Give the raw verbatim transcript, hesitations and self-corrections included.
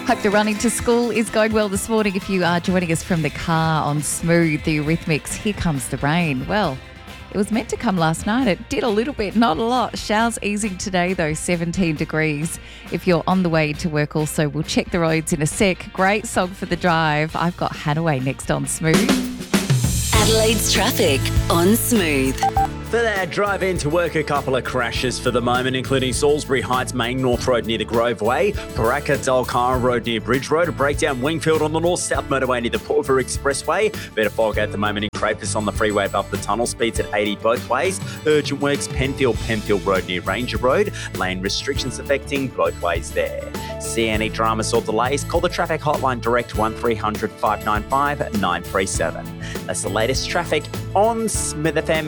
Hope the running to school is going well this morning. If you are joining us from the car on Smooth, the Eurythmics, Here Comes the Rain. Well, it was meant to come last night. It did a little bit, not a lot. Showers easing today, though, seventeen degrees. If you're on the way to work also, we'll check the roads in a sec. Great song for the drive. I've got Hanaway next on Smooth. Adelaide's traffic on Smooth. For that drive into work, a couple of crashes for the moment, including Salisbury Heights Main North Road near the Grove Way, Baraka Dalcara Road near Bridge Road, a breakdown Wingfield on the North-South Motorway near the Port River Expressway, bit of fog at the moment in Crapus on the freeway above the tunnel, speeds at eighty both ways, urgent works Penfield, Penfield Road near Ranger Road, lane restrictions affecting both ways there. See any dramas or delays, call the traffic hotline direct one three hundred five nine five nine three seven. That's the latest traffic on Smith F M.